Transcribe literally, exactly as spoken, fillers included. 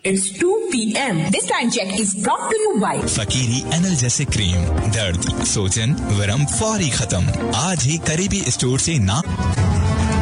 It's two p m This time check is brought to you by फकीरी analgesic cream, दर्द, सोजन, वरम फौरी खत्म। आज ही करीबी स्टोर से ना